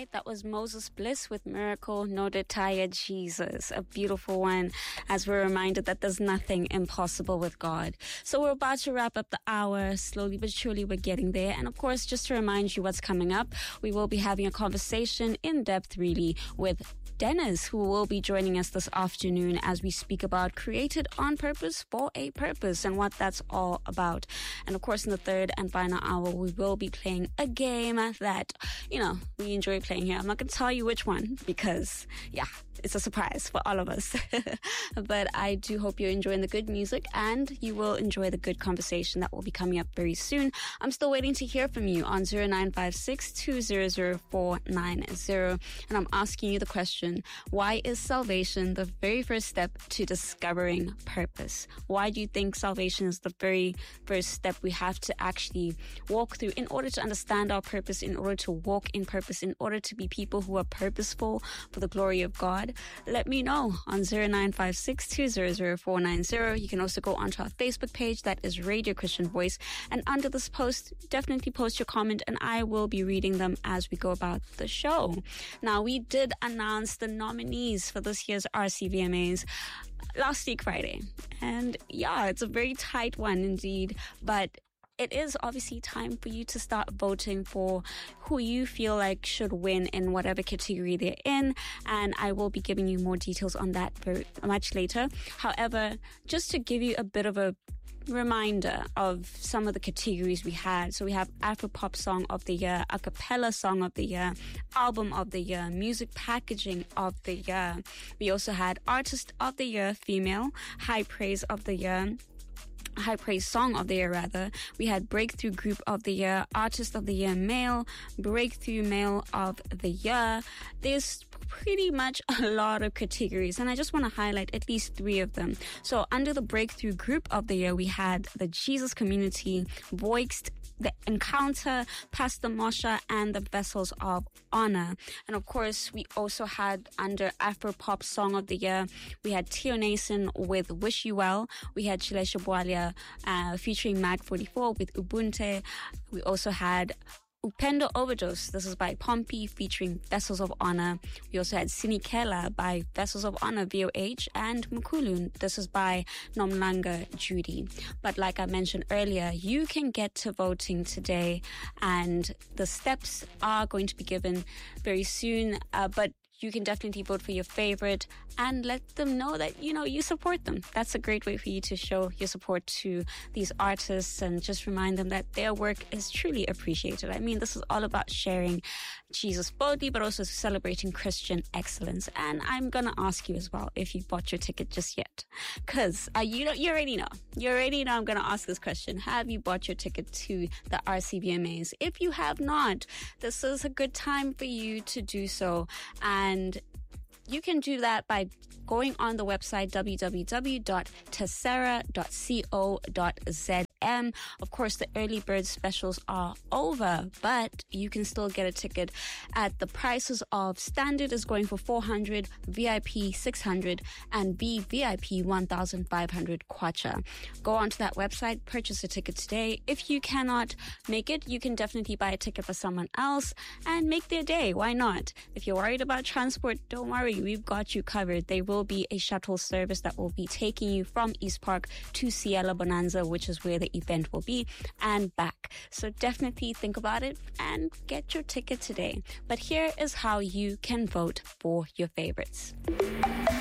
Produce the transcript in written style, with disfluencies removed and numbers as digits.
right? That was Moses Bliss with Miracle No Detaya Jesus. A beautiful one, as we're reminded that there's nothing impossible with God. So we're about to wrap up the hour. Slowly but surely we're getting there. And of course, just to remind you what's coming up, we will be having a conversation in depth really with Dennis, who will be joining us this afternoon as we speak about created on purpose for a purpose and what that's all about. And of course, in the third and final hour, we will be playing a game that, we enjoy playing here. I'm not going to tell you which one because, it's a surprise for all of us. But I do hope you're enjoying the good music and you will enjoy the good conversation that will be coming up very soon. I'm still waiting to hear from you on 0956-200-490. And I'm asking you the question, why is salvation the very first step to discovering purpose? Why do you think salvation is the very first step we have to actually walk through in order to understand our purpose, in order to walk in purpose, in order to be people who are purposeful for the glory of God? Let me know on 0956-200-490. You can also go onto our Facebook page, that is Radio Christian Voice, and under this post, definitely post your comment and I will be reading them as we go about the show. Now, we did announce the nominees for this year's RCVMAs last week Friday, and it's a very tight one indeed, but it is obviously time for you to start voting for who you feel like should win in whatever category they're in. And I will be giving you more details on that very much later. However, just to give you a bit of a reminder of some of the categories we had. So we have Afropop Song of the Year, A Cappella Song of the Year, Album of the Year, Music Packaging of the Year. We also had Artist of the Year, Female, High Praise of the Year, High Praise Song of the Year rather. We had Breakthrough Group of the Year, Artist of the Year Male, Breakthrough Male of the Year. There's pretty much a lot of categories and I just want to highlight at least 3 of them. So under the Breakthrough Group of the Year, we had the Jesus Community, Voixed, The Encounter, Pastor Moshe, and the Vessels of Honor. And of course, we also had under Afropop Song of the Year, we had Tio Nason with Wish You Well. We had Chilesha Bwalia featuring Mag 44 with Ubuntu. We also had Upendo Overdose, this is by Pompey featuring Vessels of Honor. We also had Sinikela by Vessels of Honor VOH and Mukulu. This is by Nomlanga Judy. But like I mentioned earlier, you can get to voting today and the steps are going to be given very soon. But you can definitely vote for your favorite and let them know that, you support them. That's a great way for you to show your support to these artists and just remind them that their work is truly appreciated. I mean, this is all about sharing Jesus boldly, but also celebrating Christian excellence. And I'm going to ask you as well if you bought your ticket just yet. Because you already know. You already know I'm going to ask this question. Have you bought your ticket to the RCVMAs? If you have not, this is a good time for you to do so. And you can do that by going on the website www.tessera.co.za. Of course, the early bird specials are over, but you can still get a ticket at the prices of standard is going for 400, VIP 600, and VVIP 1,500 kwacha. Go onto that website, purchase a ticket today. If you cannot make it, you can definitely buy a ticket for someone else and make their day. Why not? If you're worried about transport, don't worry. We've got you covered. There will be a shuttle service that will be taking you from East Park to Ciela Bonanza, which is where the event will be, and back. So definitely think about it and get your ticket today. But here is how you can vote for your favorites.